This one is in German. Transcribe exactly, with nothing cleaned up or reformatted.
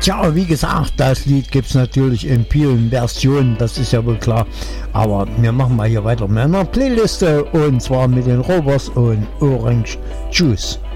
Tja, wie gesagt, das Lied gibt es natürlich in vielen Versionen, das ist ja wohl klar. Aber wir machen mal hier weiter mit einer Playliste und zwar mit den Rovers und Orange Juice.